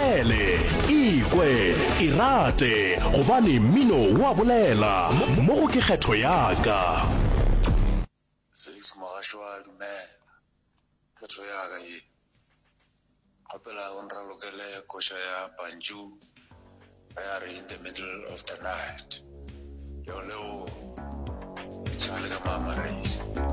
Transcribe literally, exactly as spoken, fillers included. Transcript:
bolele ikwe irate gobane mmino wa bolela mo go ke kgetho yaka six Marshall man kgetho yaka ye apela on ralokele kosha ya Banju are in the middle of the night yo leo it's all like a mama race